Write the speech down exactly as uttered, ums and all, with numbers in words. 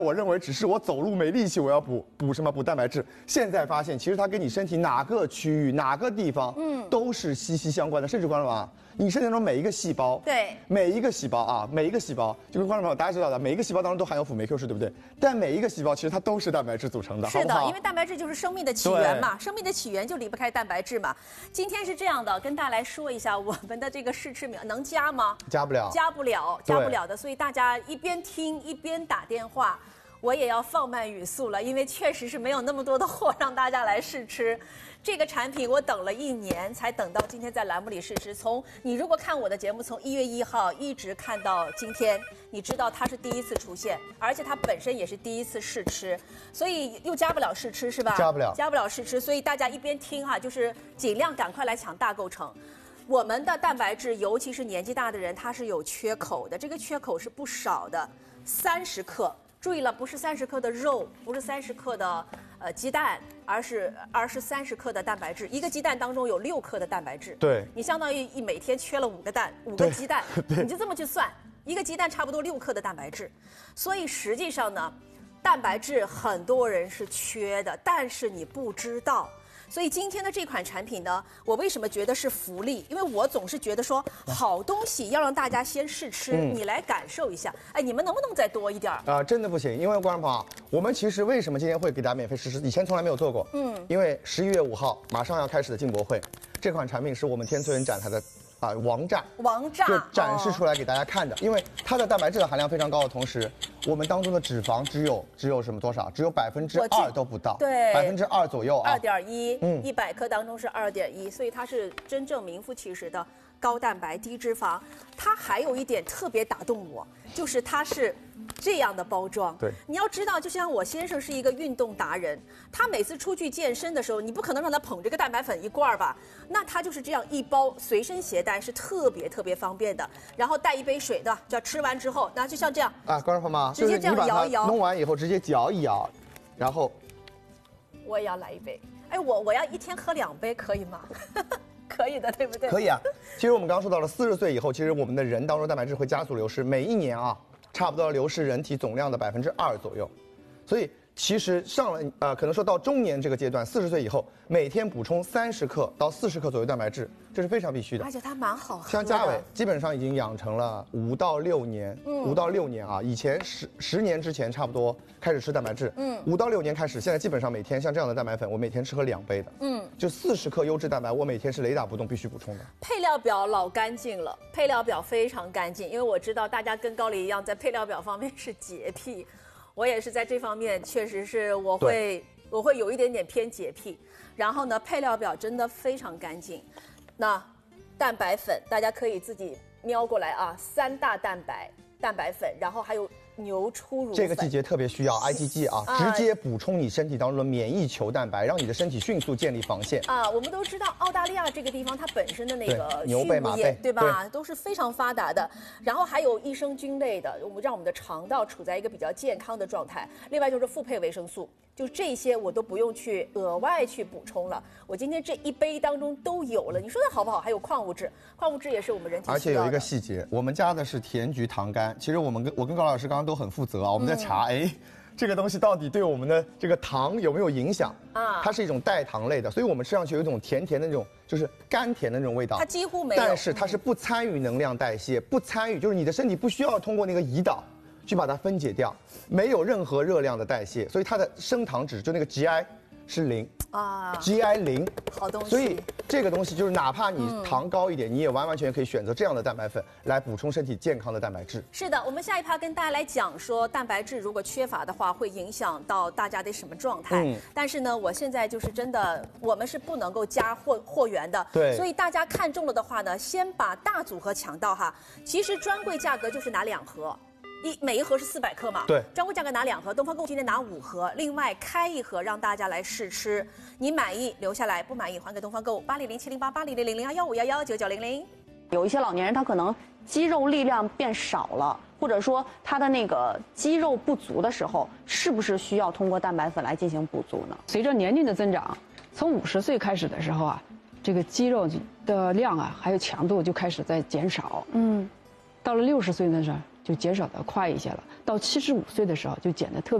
我认为只是我走路没力气，我要补补什么补蛋白质。现在发现，其实它跟你身体哪个区域、哪个地方，嗯，都是息息相关的。甚至观众朋友，你身体中每一个细胞， 对， 每一个细胞啊，每一个细胞，就跟观众朋友大家知道的，每一个细胞当中都含有辅酶 Q 十，对不对？但每一个细胞其实它都是蛋白质组成的， 是的， 好不好？ 因为蛋白质就是生命的起源嘛，生命的起源就离不开蛋白质嘛。今天是这样的，跟大家来说一下我们的这个试吃秒能加吗？ 加不了， 加不了，加不了的。所以大家一边听一边打电话。我也要放慢语速了，因为确实是没有那么多的货让大家来试吃。这个产品我等了一年才等到今天在栏目里试吃。从你如果看我的节目，从一月一号一直看到今天，你知道它是第一次出现，而且它本身也是第一次试吃，所以又加不了试吃是吧？ 加不了， 加不了试吃，所以大家一边听哈，就是尽量赶快来抢大购成。我们的蛋白质，尤其是年纪大的人，它是有缺口的，这个缺口是不少的，三十克。注意了，不是三十克的肉，不是三十克的呃鸡蛋，而是而是三十克的蛋白质。一个鸡蛋当中有六克的蛋白质， 对， 你相当于一每天缺了五个蛋，五个鸡蛋，你就这么去算，一个鸡蛋差不多六克的蛋白质。所以实际上呢，蛋白质很多人是缺的，但是你不知道。所以今天的这款产品呢，我为什么觉得是福利？因为我总是觉得说，好东西要让大家先试吃，嗯、你来感受一下。哎，你们能不能再多一点？啊、 呃，真的不行，因为观众朋友，我们其实为什么今天会给大家免费试吃？以前从来没有做过。嗯，因为十一月五号马上要开始的进博会，这款产品是我们天赐人展台的。啊，王炸， 王炸就展示出来给大家看的，哦、因为它的蛋白质的含量非常高的同时，我们当中的脂肪只有只有什么多少？只有百分之二都不到， 对， 百分之二左右啊， 二点一，嗯，一百克当中是二点一，所以它是真正名副其实的高蛋白低脂肪。它还有一点特别打动我，就是它是这样的包装。 对， 你要知道，就像我先生是一个运动达人，他每次出去健身的时候，你不可能让他捧这个蛋白粉一罐吧？那他就是这样一包随身携带，是特别特别方便的。然后带一杯水的，就吃完之后，那就像这样啊，观众朋友们， 直接这样摇一摇， 弄完以后直接搅一摇，然后我也要来一杯。哎，我我要一天喝两杯，可以吗？可以的，对不对？ 可以啊。其实我们刚刚说到了，四十岁以后，其实我们的人当中蛋白质会加速流失，每一年啊，差不多流失人体总量的百分之二左右。所以其实上了呃，可能说到中年这个阶段，四十岁以后，每天补充三十克到四十克左右蛋白质，这是非常必须的。 而且它蛮好喝的。 像嘉伟基本上已经养成了五到六年，嗯，五到六年啊，以前十十年之前差不多开始吃蛋白质，嗯，五到六年开始，现在基本上每天像这样的蛋白粉，我每天吃喝两杯的，嗯，就四十克优质蛋白，我每天是雷打不动必须补充的。 配料表老干净了，配料表非常干净，因为我知道大家跟高丽一样，在配料表方面是洁癖。我也是在这方面，确实是我会我会有一点点偏洁癖。然后呢，配料表真的非常干净。那蛋白粉大家可以自己瞄过来啊，三大蛋白蛋白粉，然后还有牛初乳粉。 这个季节特别需要 I G G 啊，啊直接补充你身体当中的免疫球蛋白，让你的身体迅速建立防线啊。我们都知道澳大利亚这个地方，它本身的那个牛背马背， 对吧？对都是非常发达的。然后还有益生菌类的，我们让我们的肠道处在一个比较健康的状态。另外就是复配维生素，就这些我都不用去额外去补充了。我今天这一杯当中都有了，你说的好不好？还有矿物质，矿物质也是我们人体需要的。 而且有一个细节，我们加的是甜菊糖苷。其实我们跟我跟高老师刚刚都很负责啊，我们在查，哎、嗯，这个东西到底对我们的这个糖有没有影响啊？它是一种代糖类的，所以我们吃上去有一种甜甜的那种，就是甘甜的那种味道。 它几乎没有， 但是它是不参与能量代谢，不参与，就是你的身体不需要通过那个胰岛去把它分解掉，没有任何热量的代谢，所以它的升糖值就那个 G I 是零啊 ，G I 零， 好东西。 所以这个东西就是哪怕你糖高一点，嗯、你也完完全全可以选择这样的蛋白粉来补充身体健康的蛋白质。 是的，我们下一趴跟大家来讲说，蛋白质如果缺乏的话，会影响到大家的什么状态。嗯、但是呢，我现在就是真的，我们是不能够加货货源的。 对。 所以大家看中了的话呢，先把大组合抢到哈。其实专柜价格就是拿两盒。一每一盒是四百克嘛， 对， 专柜价格拿两盒，东方购物今天拿五盒，另外开一盒让大家来试吃，你满意留下来，不满意还给东方购物八零零七零八八零零零零幺幺五幺幺九九零零。 有一些老年人他可能肌肉力量变少了，或者说他的那个肌肉不足的时候，是不是需要通过蛋白粉来进行补足呢？ 随着年龄的增长，从五十岁开始的时候啊，这个肌肉的量啊还有强度就开始在减少，嗯，到了六十岁的时候。 就减少的快一些了。到七十五岁的时候就减得特别。